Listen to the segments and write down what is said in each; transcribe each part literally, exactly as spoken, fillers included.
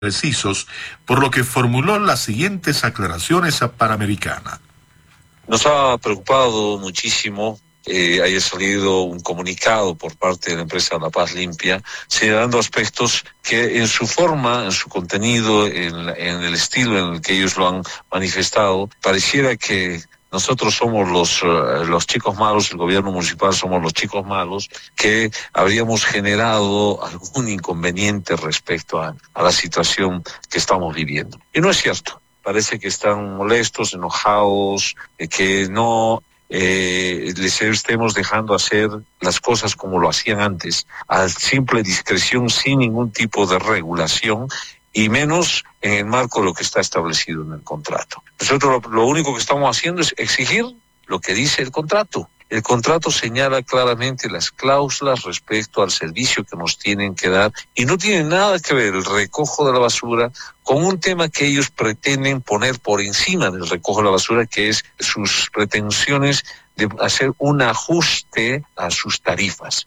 precisos, por lo que formuló las siguientes aclaraciones a Panamericana. Nos ha preocupado muchísimo eh, haya salido un comunicado por parte de la empresa La Paz Limpia, señalando aspectos que en su forma, en su contenido, en, en el estilo en el que ellos lo han manifestado, pareciera que nosotros somos los, uh, los chicos malos, el gobierno municipal somos los chicos malos, que habríamos generado algún inconveniente respecto a, a la situación que estamos viviendo. Y no es cierto. Parece que están molestos, enojados, eh, que no eh, les estemos dejando hacer las cosas como lo hacían antes, a simple discreción, sin ningún tipo de regulación, y menos en el marco de lo que está establecido en el contrato. Nosotros lo, lo único que estamos haciendo es exigir lo que dice el contrato. El contrato señala claramente las cláusulas respecto al servicio que nos tienen que dar y no tiene nada que ver el recojo de la basura con un tema que ellos pretenden poner por encima del recojo de la basura, que es sus pretensiones de hacer un ajuste a sus tarifas.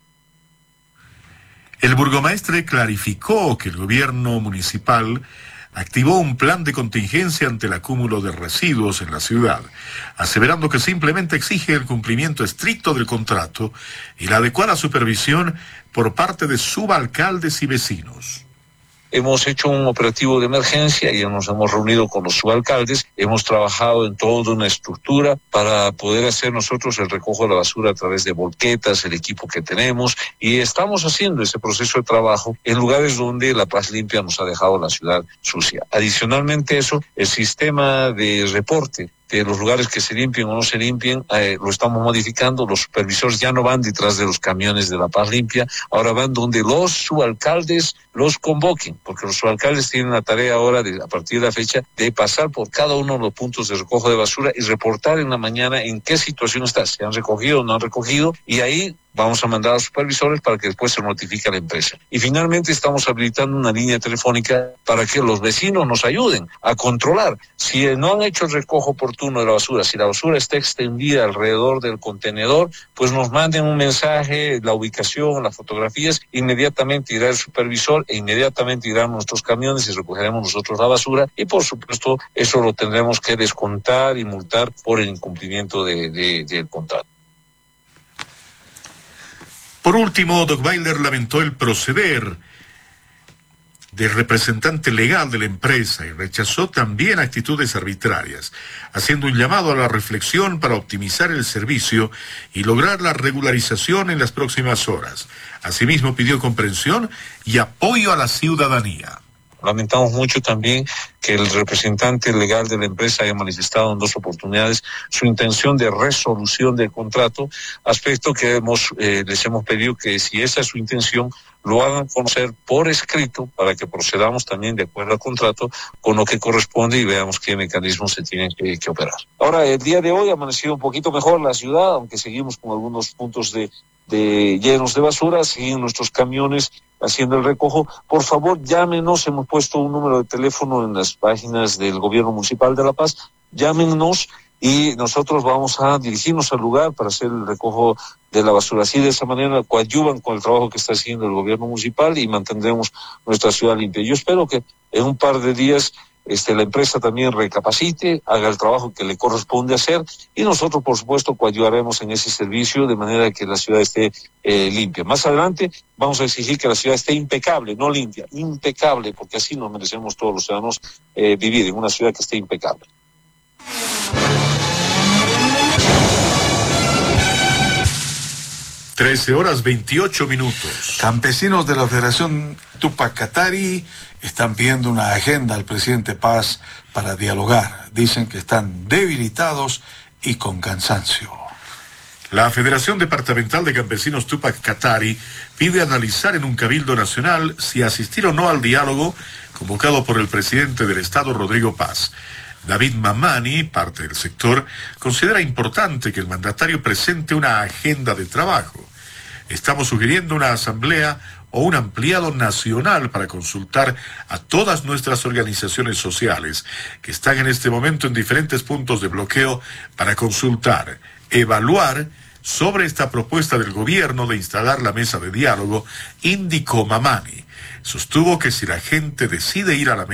El burgomaestre clarificó que el gobierno municipal activó un plan de contingencia ante el acúmulo de residuos en la ciudad, aseverando que simplemente exige el cumplimiento estricto del contrato y la adecuada supervisión por parte de subalcaldes y vecinos. Hemos hecho un operativo de emergencia y nos hemos reunido con los subalcaldes, hemos trabajado en toda una estructura para poder hacer nosotros el recojo de la basura a través de volquetas, el equipo que tenemos, y estamos haciendo ese proceso de trabajo en lugares donde La Paz Limpia nos ha dejado la ciudad sucia. Adicionalmente a eso, el sistema de reporte de los lugares que se limpien o no se limpien, eh, lo estamos modificando. Los supervisores ya no van detrás de los camiones de La Paz Limpia, ahora van donde los subalcaldes los convoquen, porque los subalcaldes tienen la tarea ahora, de, a partir de la fecha, de pasar por cada uno de los puntos de recojo de basura y reportar en la mañana en qué situación está, si han recogido o no han recogido, y ahí vamos a mandar a los supervisores para que después se notifique a la empresa. Y finalmente estamos habilitando una línea telefónica para que los vecinos nos ayuden a controlar. Si no han hecho el recojo oportuno de la basura, si la basura está extendida alrededor del contenedor, pues nos manden un mensaje, la ubicación, las fotografías, inmediatamente irá el supervisor e inmediatamente irán nuestros camiones y recogeremos nosotros la basura, y por supuesto eso lo tendremos que descontar y multar por el incumplimiento de, de, del contrato. Por último, Dockweiler lamentó el proceder del representante legal de la empresa y rechazó también actitudes arbitrarias, haciendo un llamado a la reflexión para optimizar el servicio y lograr la regularización en las próximas horas. Asimismo, pidió comprensión y apoyo a la ciudadanía. Lamentamos mucho también que el representante legal de la empresa haya manifestado en dos oportunidades su intención de resolución del contrato, aspecto que hemos, eh, les hemos pedido que, si esa es su intención, lo hagan conocer por escrito para que procedamos también de acuerdo al contrato con lo que corresponde y veamos qué mecanismos se tienen que, que operar. Ahora, el día de hoy ha amanecido un poquito mejor la ciudad, aunque seguimos con algunos puntos de, de llenos de basura, siguen nuestros camiones haciendo el recojo. Por favor, llámenos, hemos puesto un número de teléfono en las páginas del Gobierno Municipal de La Paz, llámenos y nosotros vamos a dirigirnos al lugar para hacer el recojo de la basura. Así, de esa manera, coadyuvan con el trabajo que está haciendo el Gobierno Municipal y mantendremos nuestra ciudad limpia. Yo espero que en un par de días Este, la empresa también recapacite, haga el trabajo que le corresponde hacer y nosotros, por supuesto, coadyuvaremos en ese servicio de manera que la ciudad esté eh, limpia. Más adelante vamos a exigir que la ciudad esté impecable, no limpia, impecable, porque así nos merecemos todos los ciudadanos eh, vivir en una ciudad que esté impecable. trece horas veintiocho minutos. Campesinos de la Federación Tupac Katari están pidiendo una agenda al presidente Paz para dialogar. Dicen que están debilitados y con cansancio. La Federación Departamental de Campesinos Tupac Katari pide analizar en un cabildo nacional si asistir o no al diálogo convocado por el presidente del Estado, Rodrigo Paz. David Mamani, parte del sector, considera importante que el mandatario presente una agenda de trabajo. Estamos sugiriendo una asamblea o un ampliado nacional para consultar a todas nuestras organizaciones sociales que están en este momento en diferentes puntos de bloqueo para consultar, evaluar sobre esta propuesta del gobierno de instalar la mesa de diálogo, indicó Mamani. Sostuvo que si la gente decide ir a la